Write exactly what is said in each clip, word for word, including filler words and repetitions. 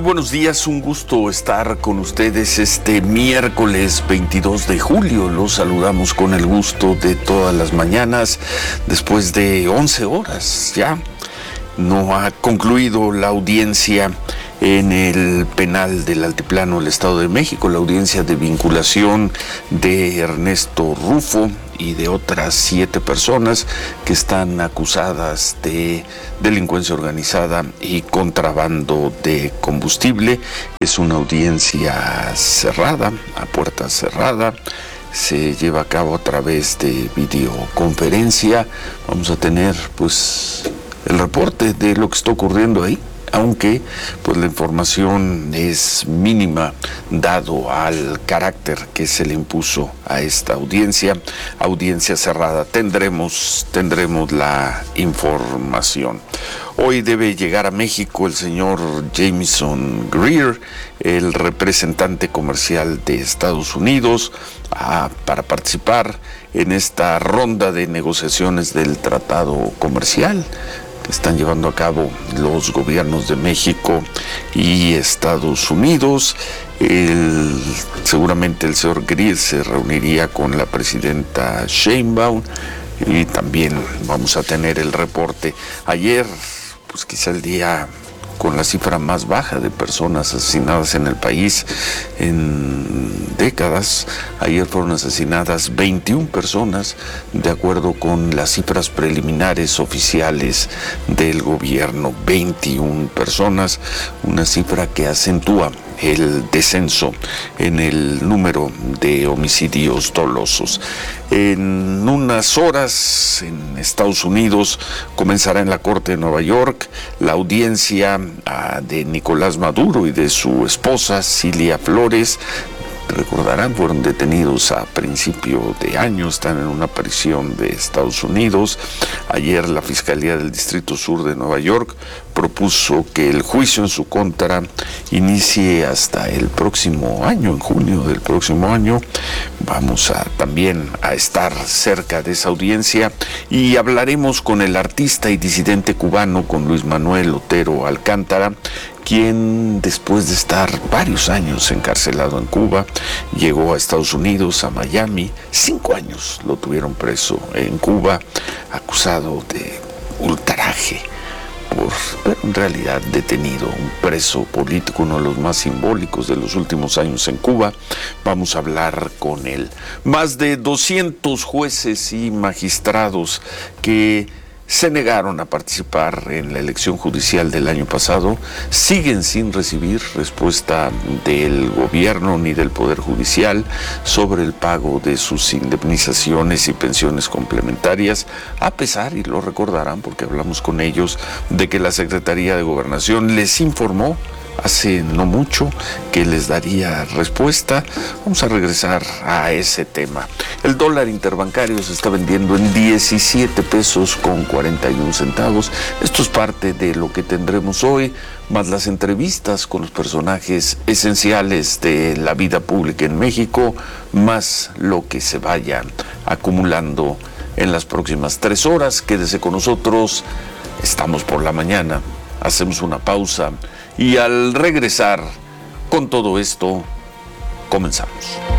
buenos días, un gusto estar con ustedes este miércoles veintidós de julio. Los saludamos con el gusto de todas las mañanas, después de once horas ya. No ha concluido la audiencia en el penal del Altiplano del Estado de México, la audiencia de vinculación de Ernesto Rufo y de otras siete personas que están acusadas de delincuencia organizada y contrabando de combustible. Es una audiencia cerrada, a puerta cerrada. Se lleva a cabo a través de videoconferencia. Vamos a tener pues el reporte de lo que está ocurriendo ahí, aunque pues la información es mínima dado al carácter que se le impuso a esta audiencia, audiencia cerrada. Tendremos, tendremos la información. Hoy debe llegar a México el señor Jamieson Greer, el representante comercial de Estados Unidos, a, para participar en esta ronda de negociaciones del tratado comercial que están llevando a cabo los gobiernos de México y Estados Unidos. El, seguramente el señor Greer se reuniría con la presidenta Sheinbaum y también vamos a tener el reporte. Ayer, pues quizá el día con la cifra más baja de personas asesinadas en el país en décadas. Ayer fueron asesinadas veintiuna personas, de acuerdo con las cifras preliminares oficiales del gobierno. veintiuna personas, una cifra que acentúa el descenso en el número de homicidios dolosos. En unas horas, en Estados Unidos, comenzará en la Corte de Nueva York la audiencia uh, de Nicolás Maduro y de su esposa, Cilia Flores. Recordarán, fueron detenidos a principio de año, están en una prisión de Estados Unidos. Ayer la Fiscalía del Distrito Sur de Nueva York propuso que el juicio en su contra inicie hasta el próximo año, en junio del próximo año. Vamos a también a estar cerca de esa audiencia y hablaremos con el artista y disidente cubano, con Luis Manuel Otero Alcántara, quien después de estar varios años encarcelado en Cuba, llegó a Estados Unidos, a Miami. Cinco años lo tuvieron preso en Cuba, acusado de ultraje, por, pero en realidad detenido, un preso político, uno de los más simbólicos de los últimos años en Cuba. Vamos a hablar con él. Más de doscientos jueces y magistrados que se negaron a participar en la elección judicial del año pasado siguen sin recibir respuesta del gobierno ni del Poder Judicial sobre el pago de sus indemnizaciones y pensiones complementarias, a pesar, y lo recordarán porque hablamos con ellos, de que la Secretaría de Gobernación les informó hace no mucho que les daría respuesta. Vamos a regresar a ese tema. El dólar interbancario se está vendiendo en diecisiete pesos con cuarenta y un centavos. Esto es parte de lo que tendremos hoy, más las entrevistas con los personajes esenciales de la vida pública en México, más lo que se vaya acumulando en las próximas tres horas. Quédese con nosotros. Estamos por la mañana. Hacemos una pausa y al regresar con todo esto, comenzamos.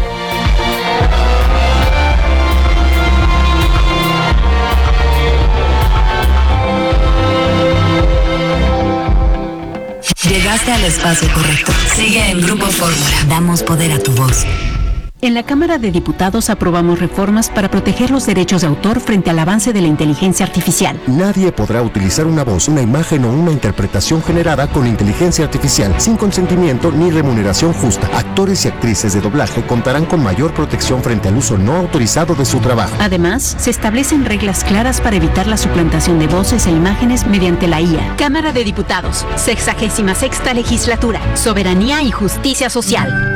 Llegaste al espacio correcto. Sigue en Grupo Fórmula. Damos poder a tu voz. En la Cámara de Diputados aprobamos reformas para proteger los derechos de autor frente al avance de la inteligencia artificial. Nadie podrá utilizar una voz, una imagen o una interpretación generada con inteligencia artificial sin consentimiento ni remuneración justa. Actores y actrices de doblaje contarán con mayor protección frente al uso no autorizado de su trabajo. Además, se establecen reglas claras para evitar la suplantación de voces e imágenes mediante la I A. Cámara de Diputados, sexagésima sexta legislatura, soberanía y justicia social.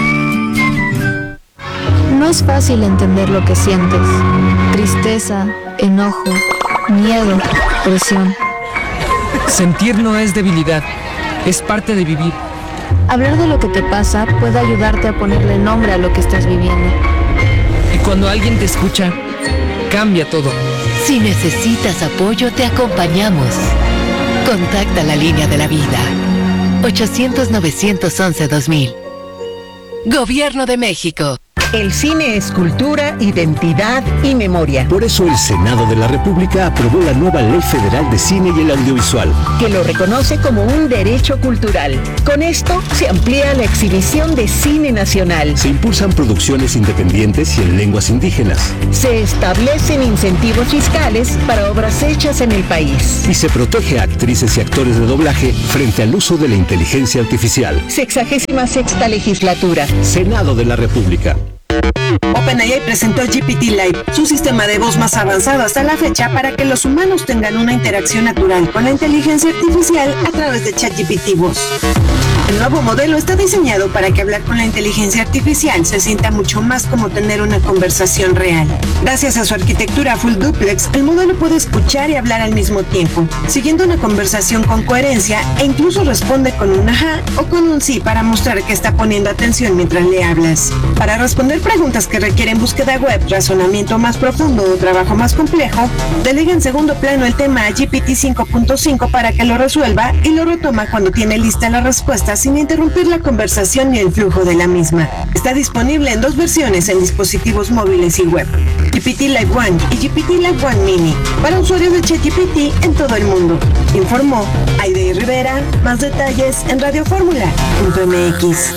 No es fácil entender lo que sientes. Tristeza, enojo, miedo, presión. Sentir no es debilidad, es parte de vivir. Hablar de lo que te pasa puede ayudarte a ponerle nombre a lo que estás viviendo. Y cuando alguien te escucha, cambia todo. Si necesitas apoyo, te acompañamos. Contacta la línea de la vida. ochocientos, novecientos once, dos mil. Gobierno de México. El cine es cultura, identidad y memoria. Por eso el Senado de la República aprobó la nueva Ley Federal de Cine y el Audiovisual, que lo reconoce como un derecho cultural. Con esto se amplía la exhibición de cine nacional. Se impulsan producciones independientes y en lenguas indígenas. Se establecen incentivos fiscales para obras hechas en el país. Y se protege a actrices y actores de doblaje frente al uso de la inteligencia artificial. Sexagésima sexta legislatura. Senado de la República. OpenAI presentó G P T Live, su sistema de voz más avanzado hasta la fecha para que los humanos tengan una interacción natural con la inteligencia artificial a través de ChatGPT Voz. El nuevo modelo está diseñado para que hablar con la inteligencia artificial se sienta mucho más como tener una conversación real. Gracias a su arquitectura full duplex, el modelo puede escuchar y hablar al mismo tiempo, siguiendo una conversación con coherencia e incluso responde con un ajá o con un sí para mostrar que está poniendo atención mientras le hablas. Para responder preguntas que requieren búsqueda web, razonamiento más profundo o trabajo más complejo, delega en segundo plano el tema a G P T cinco punto cinco para que lo resuelva y lo retoma cuando tiene lista la respuesta sin interrumpir la conversación ni el flujo de la misma. Está disponible en dos versiones en dispositivos móviles y web, G P T Live One y G P T Live One Mini, para usuarios de ChatGPT en todo el mundo. Informó Aide Rivera. Más detalles en radio fórmula punto m x.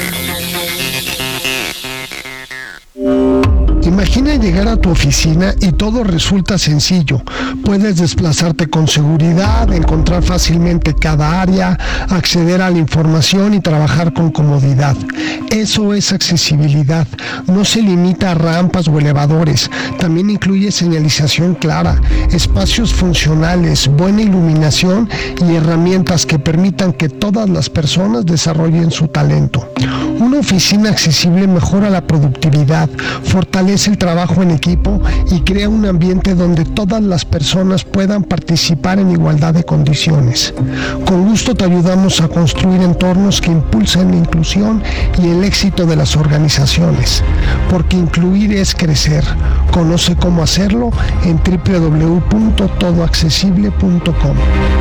Imagina llegar a tu oficina y todo resulta sencillo. Puedes desplazarte con seguridad, encontrar fácilmente cada área, acceder a la información y trabajar con comodidad. Eso es accesibilidad. No se limita a rampas o elevadores. También incluye señalización clara, espacios funcionales, buena iluminación y herramientas que permitan que todas las personas desarrollen su talento. Una oficina accesible mejora la productividad, fortalece el trabajo en equipo y crea un ambiente donde todas las personas puedan participar en igualdad de condiciones. Con gusto te ayudamos a construir entornos que impulsen la inclusión y el éxito de las organizaciones, porque incluir es crecer. Conoce cómo hacerlo en doble u doble u doble u punto todo accesible punto com.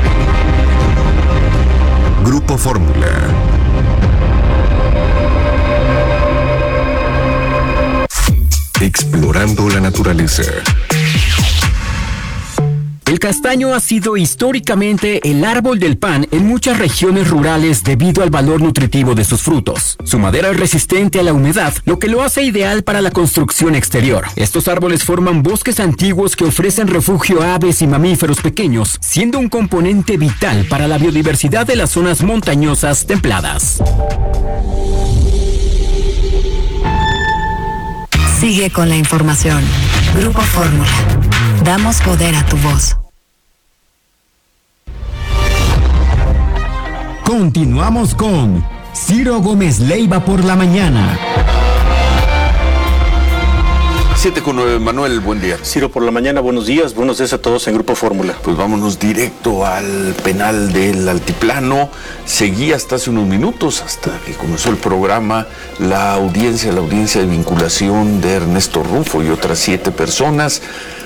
Grupo Fórmula. Explorando la naturaleza. El castaño ha sido históricamente el árbol del pan en muchas regiones rurales debido al valor nutritivo de sus frutos. Su madera es resistente a la humedad, lo que lo hace ideal para la construcción exterior. Estos árboles forman bosques antiguos que ofrecen refugio a aves y mamíferos pequeños, siendo un componente vital para la biodiversidad de las zonas montañosas templadas. Sigue con la información. Grupo Fórmula. Damos poder a tu voz. Continuamos con Ciro Gómez Leiva por la mañana. siete con nueve, Manuel, buen día. Ciro por la mañana, buenos días, buenos días a todos en Grupo Fórmula. Pues vámonos directo al penal del Altiplano. Seguí hasta hace unos minutos, hasta que comenzó el programa, la audiencia, la audiencia de vinculación de Ernesto Rufo y otras siete personas.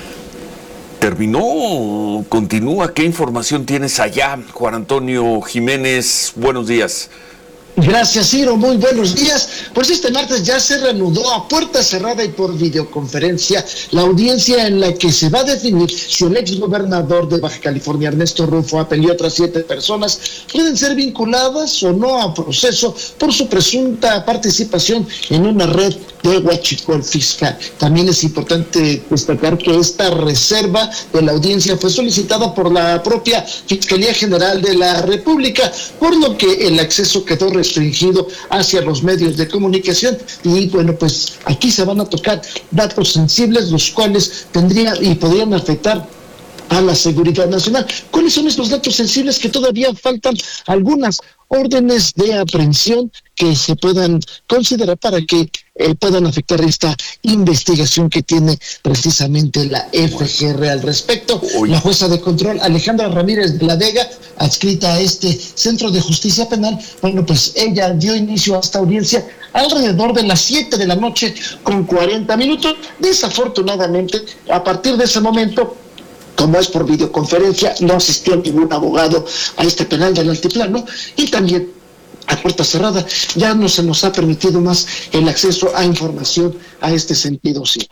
¿Terminó? ¿Continúa? ¿Qué información tienes allá? Juan Antonio Jiménez, buenos días. Gracias, Ciro, muy buenos días. Pues este martes ya se reanudó a puerta cerrada y por videoconferencia la audiencia en la que se va a definir si el exgobernador de Baja California, Ernesto Rufo, Apel y otras siete personas pueden ser vinculadas o no a proceso por su presunta participación en una red de huachicol fiscal. También es importante destacar que esta reserva de la audiencia fue solicitada por la propia Fiscalía General de la República, por lo que el acceso quedó restringido hacia los medios de comunicación. Y bueno, pues aquí se van a tocar datos sensibles, los cuales tendrían y podrían afectar a la seguridad nacional. ¿Cuáles son estos datos sensibles? Que todavía faltan algunas órdenes de aprehensión que se puedan considerar para que eh, puedan afectar esta investigación que tiene precisamente la F G R al respecto. La jueza de control Alejandra Ramírez de la Vega, adscrita a este Centro de Justicia Penal, bueno, pues ella dio inicio a esta audiencia alrededor de las siete de la noche con cuarenta minutos. Desafortunadamente, a partir de ese momento, como es por videoconferencia, no asistió ningún abogado a este penal del Altiplano, y también a puerta cerrada. Ya no se nos ha permitido más el acceso a información a este sentido, sí.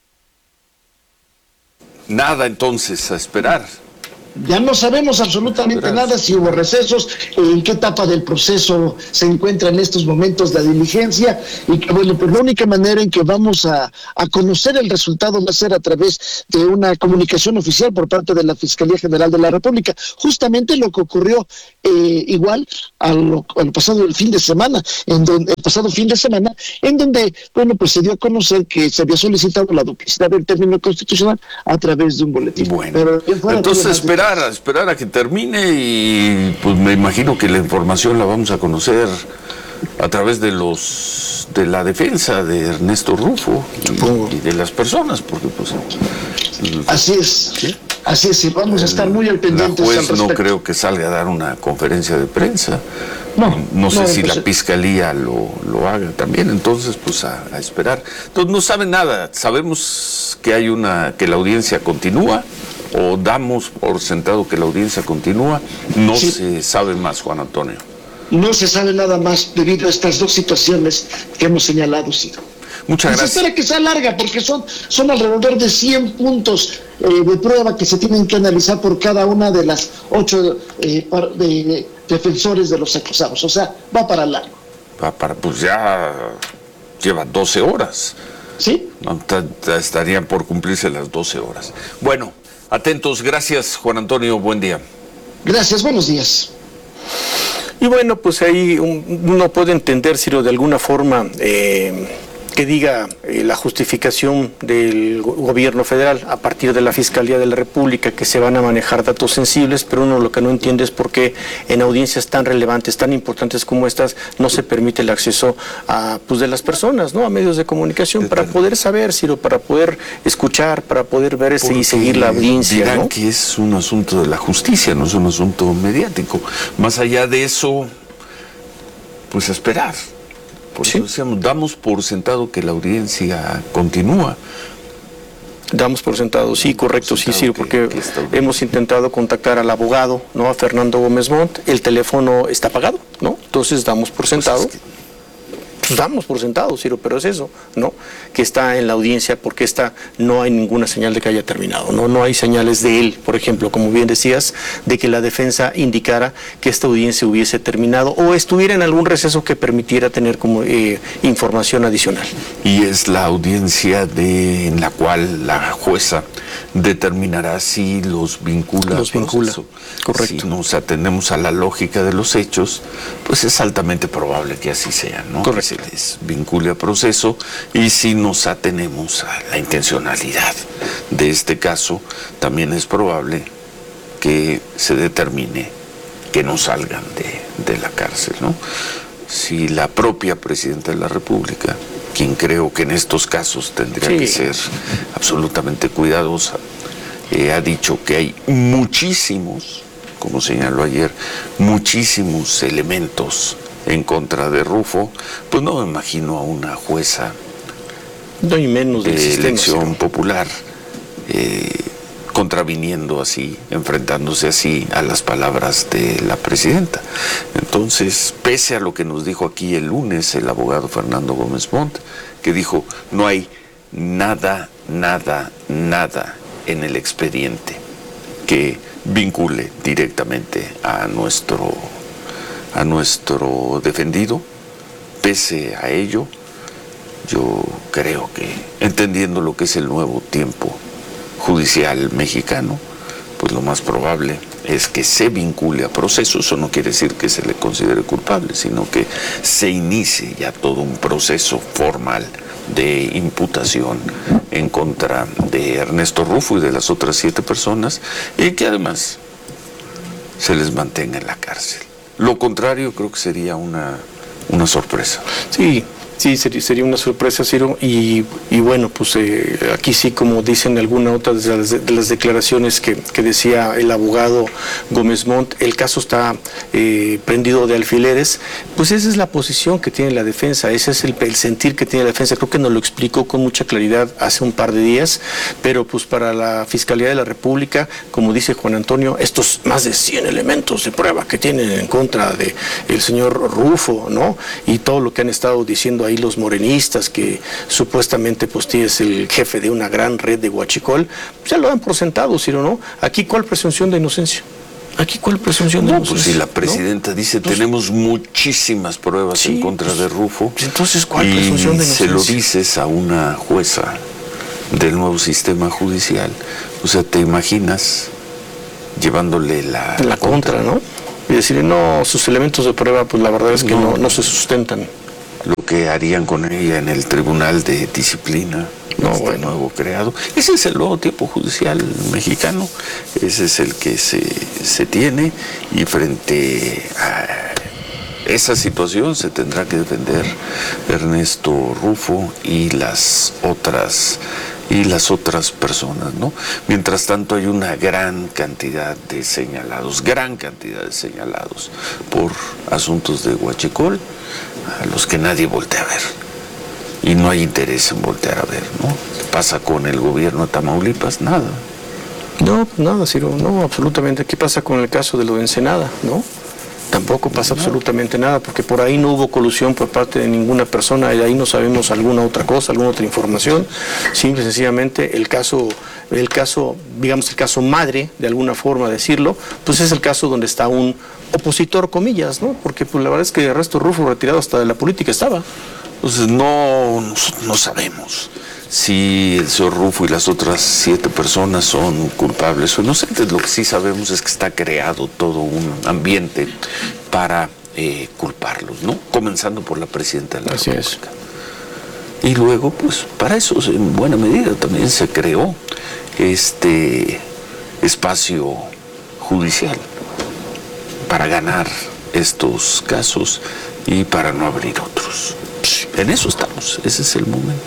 Nada entonces, a esperar. Ya no sabemos absolutamente nada, si hubo recesos, en qué etapa del proceso se encuentra en estos momentos la diligencia, y que bueno, pues la única manera en que vamos a, a conocer el resultado va a ser a través de una comunicación oficial por parte de la Fiscalía General de la República. Justamente lo que ocurrió eh, igual a lo, a lo pasado el fin de semana, en donde, el pasado fin de semana, en donde, bueno, pues se dio a conocer que se había solicitado la duplicidad del término constitucional a través de un boletín. Bueno, Pero, entonces espera a esperar a que termine, y pues me imagino que la información la vamos a conocer a través de los de la defensa de Ernesto Rufo y, y de las personas, porque pues así es, ¿sí? Así es, y vamos a estar muy al pendiente. La juez no creo que salga a dar una conferencia de prensa. No, no sé no, si pues, la fiscalía lo, lo haga también, entonces pues a, a esperar. Entonces no saben nada, sabemos que hay una, que la audiencia continúa, o damos por sentado que la audiencia continúa, no sí. se sabe más, Juan Antonio. No se sabe nada más debido a estas dos situaciones que hemos señalado, Ciro. Muchas y gracias. Se espera que sea larga, porque son, son alrededor de cien puntos eh, de prueba que se tienen que analizar por cada una de las ocho eh, par, de, defensores de los acusados. O sea, va para largo. Va para, pues ya lleva doce horas. ¿Sí? Estarían por cumplirse las doce horas. Bueno, atentos, gracias Juan Antonio, buen día. Gracias, buenos días. Y bueno, pues ahí uno puede entender, Ciro, de alguna forma eh, que diga eh, la justificación del gobierno federal a partir de la Fiscalía de la República que se van a manejar datos sensibles, pero uno lo que no entiende es por qué en audiencias tan relevantes, tan importantes como estas, no se permite el acceso a, pues, de las personas, ¿no? A medios de comunicación, para poder saber, Ciro, para poder escuchar, para poder ver ese, y seguir la audiencia. Dirán, ¿no?, que es un asunto de la justicia, no es un asunto mediático. Más allá de eso, pues esperar. Por eso decíamos, damos por sentado que la audiencia continúa. Damos por sentado, sí, correcto, sí, sí, porque hemos intentado contactar al abogado, ¿no?, a Fernando Gómez Montt, el teléfono está apagado, ¿no? Entonces damos por sentado, pues es que... pues damos por sentado, Ciro, pero es eso, ¿no?, que está en la audiencia, porque esta no hay ninguna señal de que haya terminado, ¿no? No hay señales de él, por ejemplo, como bien decías, de que la defensa indicara que esta audiencia hubiese terminado o estuviera en algún receso que permitiera tener como eh, información adicional. Y es la audiencia de en la cual la jueza determinará si los vincula los vincula, correcto. Si nos atendemos a la lógica de los hechos, pues es altamente probable que así sea, ¿no? Correcto. Que se les vincule a proceso, y si nos atenemos a la intencionalidad de este caso, también es probable que se determine que no salgan de, de la cárcel, ¿no? Si la propia Presidenta de la República, quien creo que en estos casos tendría sí. que ser absolutamente cuidadosa, eh, ha dicho que hay muchísimos, como señaló ayer, muchísimos elementos en contra de Rufo, pues no me imagino a una jueza no hay menos de sistema, elección sí. popular eh, contraviniendo así, enfrentándose así a las palabras de la presidenta. Entonces, pese a lo que nos dijo aquí el lunes el abogado Fernando Gómez Montt, que dijo, no hay nada, nada, nada en el expediente que vincule directamente a nuestro, a nuestro defendido, pese a ello, yo creo que, entendiendo lo que es el nuevo tiempo judicial mexicano, pues lo más probable es que se vincule a proceso. Eso no quiere decir que se le considere culpable, sino que se inicie ya todo un proceso formal de imputación en contra de Ernesto Rufo y de las otras siete personas, y que además se les mantenga en la cárcel. Lo contrario creo que sería una, una sorpresa. Sí. Sí, sería, sería una sorpresa, Ciro, y, y bueno, pues eh, aquí sí, como dicen alguna otra de las, de las declaraciones que, que decía el abogado Gómez Montt, el caso está eh, prendido de alfileres, pues esa es la posición que tiene la defensa, ese es el, el sentir que tiene la defensa, creo que nos lo explicó con mucha claridad hace un par de días, pero pues para la Fiscalía de la República, como dice Juan Antonio, estos más de cien elementos de prueba que tienen en contra de el señor Rufo, ¿no? Y todo lo que han estado diciendo ahí los morenistas, que supuestamente pues es el jefe de una gran red de huachicol, pues ya lo dan por sentado, ¿sí o no? Aquí, ¿cuál presunción de inocencia? Aquí, ¿cuál presunción de no, inocencia? Pues si la presidenta ¿no? dice, entonces, tenemos muchísimas pruebas sí, en contra pues, de Rufo, entonces, ¿cuál y presunción de inocencia? Se lo dices a una jueza del nuevo sistema judicial, o sea, ¿te imaginas llevándole la, la contra, contra, ¿no? Y decirle, no, sus elementos de prueba, pues la verdad es que no, no, no se sustentan. Lo que harían con ella en el Tribunal de Disciplina, no, este bueno. nuevo creado. Ese es el nuevo tiempo judicial mexicano, ese es el que se, se tiene, y frente a esa situación se tendrá que defender Ernesto Rufo y las otras y las otras personas, ¿no? Mientras tanto hay una gran cantidad de señalados, gran cantidad de señalados por asuntos de huachicol, a los que nadie voltea a ver. Y no hay interés en voltear a ver, ¿no? ¿Qué pasa con el gobierno de Tamaulipas? Nada. No, nada, Ciro, no, absolutamente. ¿Qué pasa con el caso de lo de Ensenada, no? Tampoco pasa absolutamente nada, porque por ahí no hubo colusión por parte de ninguna persona, y ahí no sabemos alguna otra cosa, alguna otra información. Simple y sencillamente el caso, el caso, digamos el caso madre, de alguna forma decirlo, pues es el caso donde está un opositor, comillas, ¿no? Porque pues la verdad es que Ernesto Rufo, retirado hasta de la política, estaba. Entonces no, no sabemos si el señor Rufo y las otras siete personas son culpables o inocentes. Lo que sí sabemos es que está creado todo un ambiente para eh, culparlos, ¿no? Comenzando por la presidenta de la Así República. Es. Y luego, pues, para eso en buena medida también se creó este espacio judicial para ganar estos casos y para no abrir otros. En eso estamos, ese es el momento.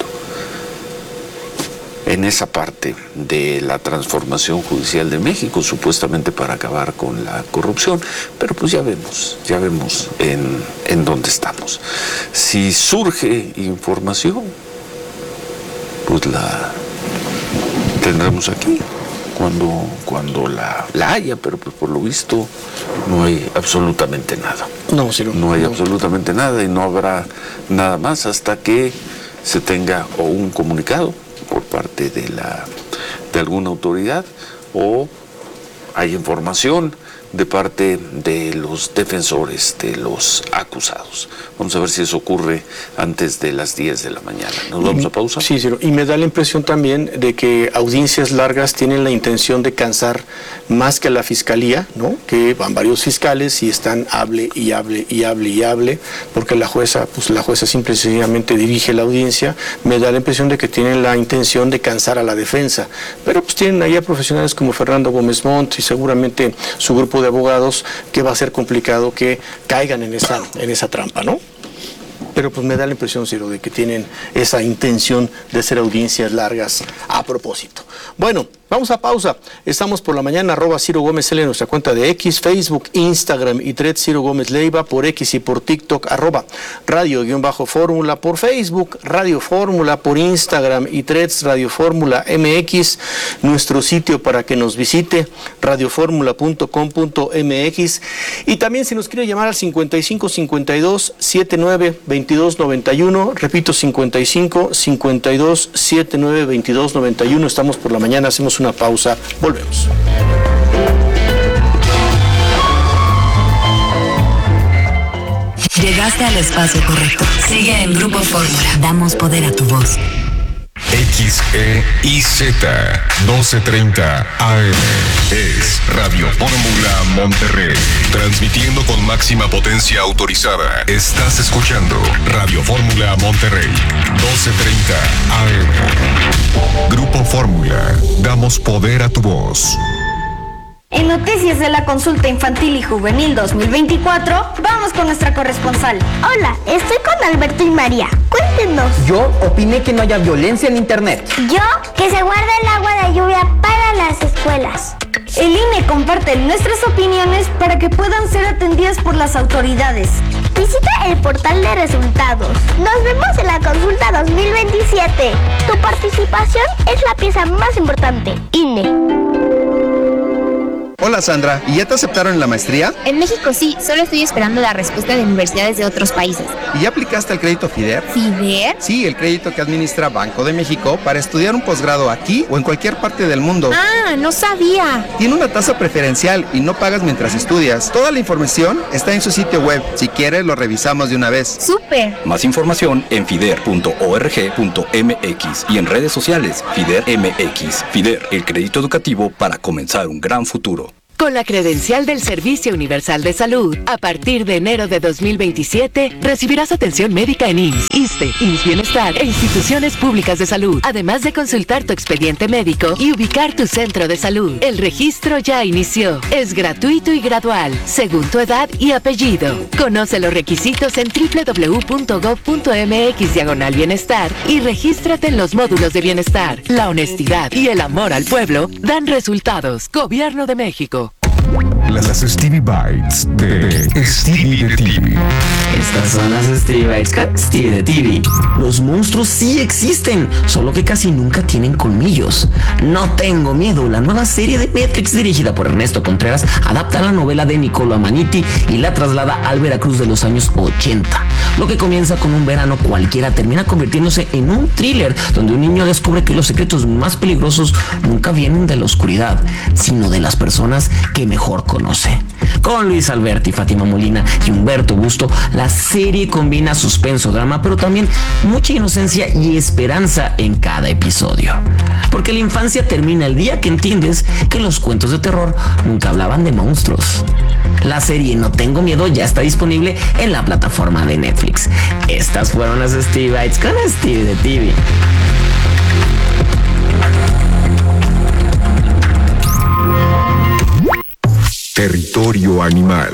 En esa parte de la transformación judicial de México, supuestamente para acabar con la corrupción, pero pues ya vemos, ya vemos en, en dónde estamos. Si surge información, pues la tendremos aquí cuando, cuando la, la haya, pero pues por lo visto no hay absolutamente nada. No, sí, no, no hay no. absolutamente nada, y no habrá nada más hasta que se tenga o un comunicado por parte de la de alguna autoridad, o hay información de parte de los defensores de los acusados. Vamos a ver si eso ocurre antes de las diez de la mañana. ¿Nos vamos a pausa? Sí, sí, y me da la impresión también de que audiencias largas tienen la intención de cansar más que a la fiscalía, ¿no? Que van varios fiscales y están hable y hable y hable y hable, porque la jueza, pues la jueza simple y sencillamente dirige la audiencia. Me da la impresión de que tienen la intención de cansar a la defensa, pero pues tienen ahí a profesionales como Fernando Gómez Montt y seguramente su grupo de abogados, que va a ser complicado que caigan en esa, en esa trampa, ¿no? Pero pues me da la impresión, Ciro, de que tienen esa intención de hacer audiencias largas a propósito. Bueno, vamos a pausa. Estamos por la mañana, arroba Ciro Gómez L en nuestra cuenta de X, Facebook, Instagram y Threads Ciro Gómez Leiva, por X y por TikTok, arroba Radio-Fórmula, por Facebook, Radio Fórmula, por Instagram y Threads Radio Fórmula M X, nuestro sitio para que nos visite, radioformula punto com punto m x, y también si nos quiere llamar al cincuenta y cinco cincuenta y dos setenta y nueve veintidós noventa y uno, repito, cincuenta y cinco cincuenta y dos setenta y nueve veintidós noventa y uno. Estamos por la mañana, hacemos una pausa, volvemos. Llegaste al espacio correcto. Sigue en Grupo Fórmula. Damos poder a tu voz. X E I Z doce treinta A M es Radio Fórmula Monterrey, transmitiendo con máxima potencia autorizada. Estás escuchando Radio Fórmula Monterrey, doce treinta A M. Grupo Fórmula, damos poder a tu voz. En Noticias de la Consulta Infantil y Juvenil dos mil veinticuatro, vamos con nuestra corresponsal. Hola, estoy con Alberto y María. Cuéntenos. Yo opiné que no haya violencia en internet. Yo, que se guarde el agua de lluvia para las escuelas. El I N E comparte nuestras opiniones para que puedan ser atendidas por las autoridades. Visita el portal de resultados. Nos vemos en la consulta dos mil veintisiete. Tu participación es la pieza más importante. I N E. Hola Sandra, ¿y ya te aceptaron en la maestría? En México sí, solo estoy esperando la respuesta de universidades de otros países. ¿Y ya aplicaste al crédito FIDER? ¿FIDER? Sí, el crédito que administra Banco de México para estudiar un posgrado aquí o en cualquier parte del mundo. Ah, no sabía. Tiene una tasa preferencial y no pagas mientras estudias. Toda la información está en su sitio web. Si quieres, lo revisamos de una vez. ¡Súper! Más información en fider punto org punto m x y en redes sociales FIDER M X. FIDER, el crédito educativo para comenzar un gran futuro. Con la credencial del Servicio Universal de Salud, a partir de enero de dos mil veintisiete, recibirás atención médica en I M S S, ISSSTE, I M S S Bienestar e instituciones públicas de salud, además de consultar tu expediente médico y ubicar tu centro de salud. El registro ya inició. Es gratuito y gradual, según tu edad y apellido. Conoce los requisitos en doble u doble u doble u punto gob punto m x diagonal bienestar y regístrate en los módulos de bienestar. La honestidad y el amor al pueblo dan resultados. Gobierno de México. Las Stevie Bites de Stevie de T V. Estas son las Stevie Bites con Stevie de T V. Los monstruos sí existen, solo que casi nunca tienen colmillos. No tengo miedo. La nueva serie de Netflix dirigida por Ernesto Contreras adapta la novela de Niccolo Amaniti y la traslada al Veracruz de los años ochenta. Lo que comienza con un verano cualquiera termina convirtiéndose en un thriller donde un niño descubre que los secretos más peligrosos nunca vienen de la oscuridad, sino de las personas que mejor conoce. Con Luis Alberti, Fátima Molina y Humberto Busto, la serie combina suspenso, drama, pero también mucha inocencia y esperanza en cada episodio. Porque la infancia termina el día que entiendes que los cuentos de terror nunca hablaban de monstruos. La serie No Tengo Miedo ya está disponible en la plataforma de Netflix. Estas fueron las Stevie Bites con Stevie de T V. Territorio animal.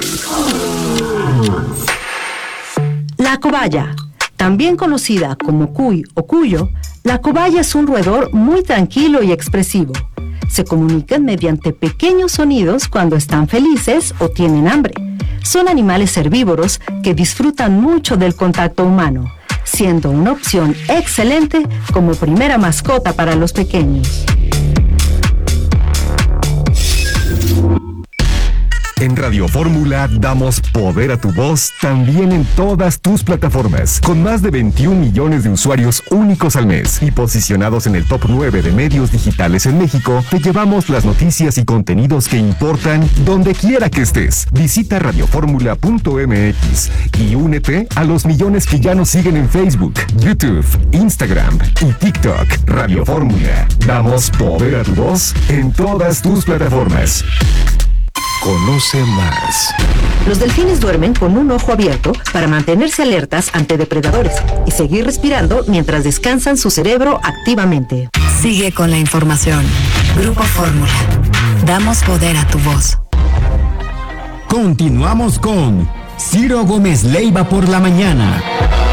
La cobaya, también conocida como cuy o cuyo, la cobaya es un roedor muy tranquilo y expresivo. Se comunican mediante pequeños sonidos cuando están felices o tienen hambre. Son animales herbívoros que disfrutan mucho del contacto humano, siendo una opción excelente como primera mascota para los pequeños. En Radio Fórmula damos poder a tu voz también en todas tus plataformas, con más de veintiún millones de usuarios únicos al mes y posicionados en el top nueve de medios digitales en México. Te llevamos las noticias y contenidos que importan donde quiera que estés. Visita radio fórmula punto m x y únete a los millones que ya nos siguen en Facebook, YouTube, Instagram y TikTok. Radio Fórmula, damos poder a tu voz en todas tus plataformas. Conoce más. Los delfines duermen con un ojo abierto para mantenerse alertas ante depredadores y seguir respirando mientras descansan su cerebro activamente. Sigue con la información. Grupo Fórmula. Damos poder a tu voz. Continuamos con Ciro Gómez Leiva por la mañana.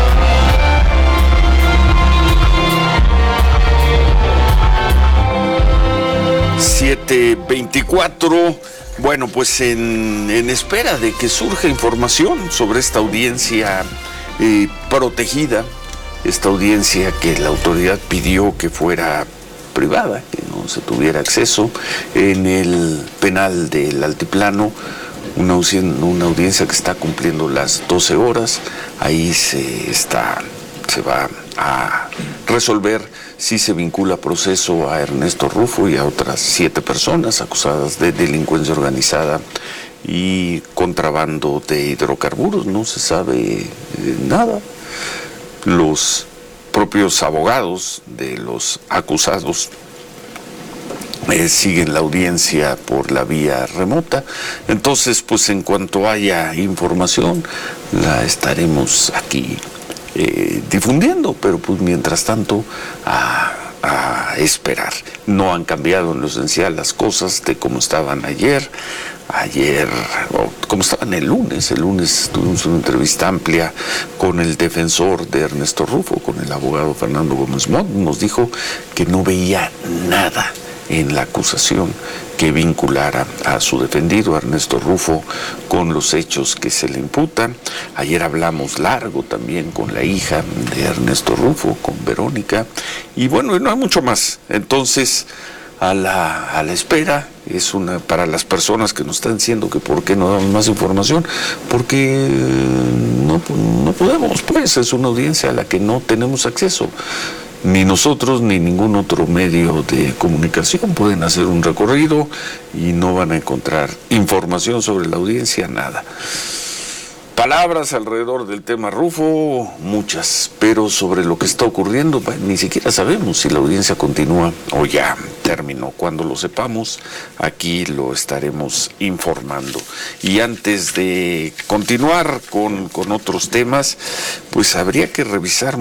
siete veinticuatro. Bueno, pues en, en espera de que surja información sobre esta audiencia eh, protegida, esta audiencia que la autoridad pidió que fuera privada, que no se tuviera acceso, en el penal del Altiplano, una, una audiencia que está cumpliendo las doce horas, ahí se, está, se va a resolver si se vincula proceso a Ernesto Rufo y a otras siete personas acusadas de delincuencia organizada y contrabando de hidrocarburos. No se sabe eh, nada. Los propios abogados de los acusados eh, siguen la audiencia por la vía remota. Entonces, pues en cuanto haya información, la estaremos aquí Eh, difundiendo, pero pues mientras tanto a a esperar. No han cambiado en lo esencial las cosas de cómo estaban ayer, ayer, o como estaban el lunes. El lunes tuvimos una entrevista amplia con el defensor de Ernesto Rufo, con el abogado Fernando Gómez Montt. Nos dijo que no veía nada en la acusación que vinculara a su defendido, Ernesto Rufo, con los hechos que se le imputan. Ayer hablamos largo también con la hija de Ernesto Rufo, con Verónica, y bueno, no hay mucho más. Entonces, a la, a la espera, es una para las personas que nos están diciendo que por qué no damos más información, porque no, no podemos, pues, es una audiencia a la que no tenemos acceso. Ni nosotros ni ningún otro medio de comunicación pueden hacer un recorrido y no van a encontrar información sobre la audiencia, nada. Palabras alrededor del tema Rufo, muchas, pero sobre lo que está ocurriendo, pues, ni siquiera sabemos si la audiencia continúa o ya terminó. Cuando lo sepamos, aquí lo estaremos informando. Y antes de continuar con, con otros temas, pues habría que revisar